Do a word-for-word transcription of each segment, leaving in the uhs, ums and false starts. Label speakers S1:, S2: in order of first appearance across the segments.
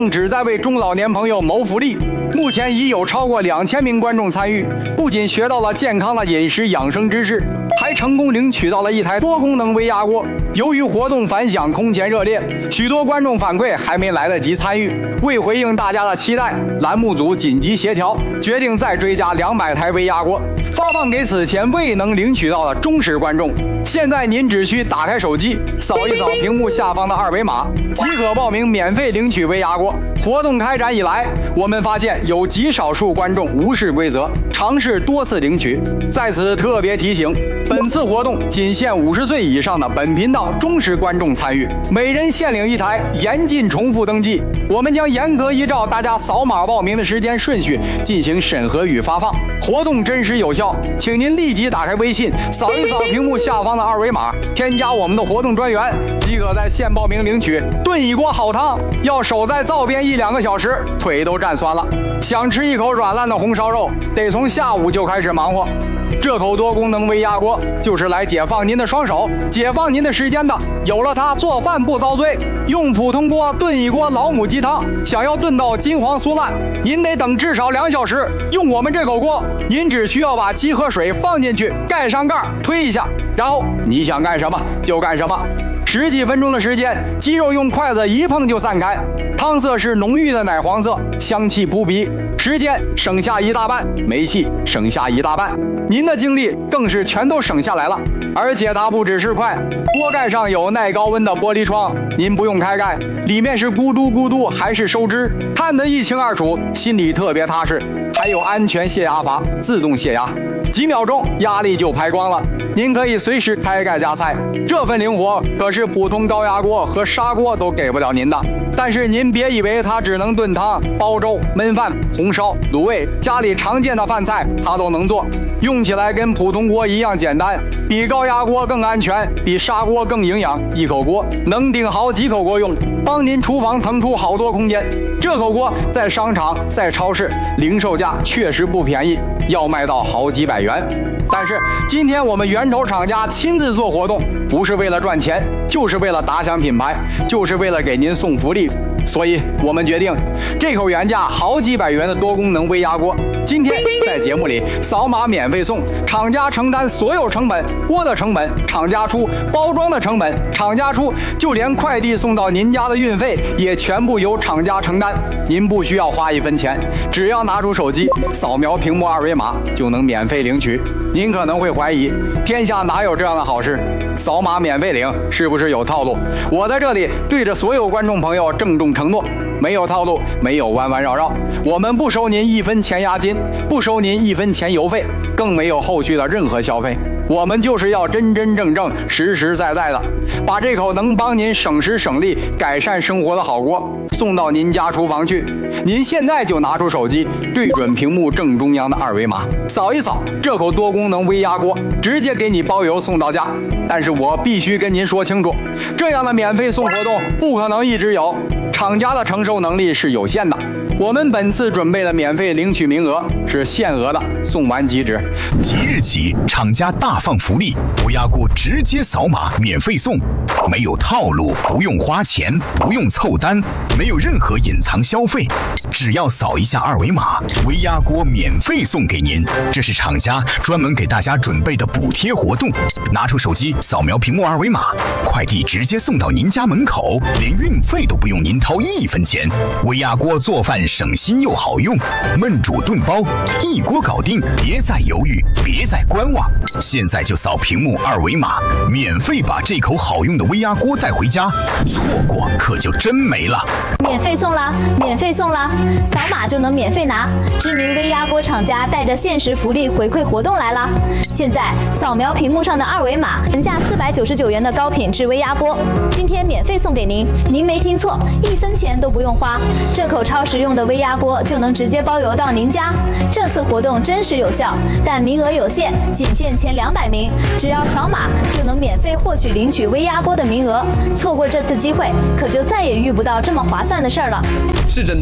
S1: 旨在为中老年朋友谋福利。目前已有超过两千名观众参与，不仅学到了健康的饮食养生知识，还成功领取到了一台多功能微压锅。由于活动反响空前热烈，许多观众反馈还没来得及参与。为回应大家的期待，栏目组紧急协调，决定再追加两百台微压锅，发放给此前未能领取到的忠实观众。现在您只需打开手机，扫一扫屏幕下方的二维码，即可报名免费领取微压锅。活动开展以来，我们发现有极少数观众无视规则，尝试多次领取。在此特别提醒，本次活动仅限五十岁以上的本频道忠实观众参与，每人限领一台，严禁重复登记。我们将严格依照大家扫码报名的时间顺序进行审核与发放，活动真实有效，请您立即打开微信，扫一扫屏幕下方的二维码，添加我们的活动专员，即可在线报名领取炖一锅好汤。要守在灶边一两个小时，腿都站酸了。想吃一口软烂的红烧肉，得从下午就开始忙活。这口多功能微压锅就是来解放您的双手，解放您的时间的。有了它，做饭不遭罪。用普通锅炖一锅老母鸡汤，想要炖到金黄酥烂，您得等至少两小时。用我们这口锅，您只需要把鸡和水放进去，盖上盖，推一下，然后你想干什么就干什么。十几分钟的时间，鸡肉用筷子一碰就散开，汤色是浓郁的奶黄色，香气扑鼻，时间省下一大半，煤气省下一大半，您的精力更是全都省下来了。而且它不只是快，锅盖上有耐高温的玻璃窗，您不用开盖，里面是咕嘟咕嘟还是收汁，看得一清二楚，心里特别踏实。还有安全泄压阀，自动泄压，几秒钟压力就排光了，您可以随时开盖加菜。这份灵活可是普通高压锅和砂锅都给不了您的。但是您别以为它只能炖汤、煲粥、焖饭、红烧、卤味，家里常见的饭菜它都能做，用起来跟普通锅一样简单，比高压锅更安全，比砂锅更营养。一口锅能顶好几口锅用，帮您厨房腾出好多空间。这口锅在商场、在超市零售价确实不便宜，要卖到好几百元。但是今天我们源头厂家亲自做活动，不是为了赚钱，就是为了打响品牌，就是为了给您送福利。所以我们决定，这口原价好几百元的多功能微压锅，今天在节目里扫码免费送，厂家承担所有成本，锅的成本厂家出，包装的成本厂家出，就连快递送到您家的运费也全部由厂家承担。您不需要花一分钱，只要拿出手机扫描屏幕二维码就能免费领取。您可能会怀疑，天下哪有这样的好事？扫码免费领是不是有套路？我在这里对着所有观众朋友郑重承诺，没有套路，没有弯弯绕绕，我们不收您一分钱押金，不收您一分钱邮费，更没有后续的任何消费。我们就是要真真正正、实实在在的，把这口能帮您省时省力、改善生活的好锅送到您家厨房去。您现在就拿出手机，对准屏幕正中央的二维码，扫一扫，这口多功能微压锅直接给你包邮送到家。但是我必须跟您说清楚，这样的免费送活动不可能一直有，厂家的承受能力是有限的。我们本次准备的免费领取名额是限额的，送完即止。
S2: 即日起，厂家大放福利，微压锅直接扫码免费送，没有套路，不用花钱，不用凑单，没有任何隐藏消费，只要扫一下二维码，微压锅免费送给您。这是厂家专门给大家准备的补贴活动。拿出手机扫描屏幕二维码，快递直接送到您家门口，连运费都不用您掏一分钱。微压锅做饭省心又好用，焖煮炖煲一锅搞定，别再犹豫，别再观望，现在就扫屏幕二维码，免费把这口好用的微压锅带回家，错过可就真没了。
S3: 免费送啦，免费送啦，扫码就能免费拿。知名微压锅厂家带着限时福利回馈活动来啦！现在扫描屏幕上的二维码，原价四百九十九元的高品质微压锅，今天免费送给您。您没听错，一分钱都不用花，这口超实用的微压锅就能直接包邮到您家。这次活动真实有效，但名额有限，仅限前两百名，只要扫码就能免费获取领取微压锅的名额。错过这次机会，可就再也遇不到这么划算的事儿了。
S4: 是真的，是。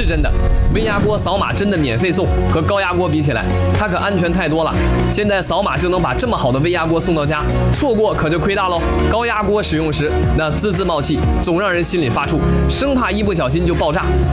S4: 是真的，微压锅扫码真的免费送，和高压锅比起来，它可安全太多了。现在扫码就能把这么好的微压锅送到家，错过可就亏大喽。高压锅使用时，那滋滋冒气，总让人心里发怵，生怕一不小心就爆炸。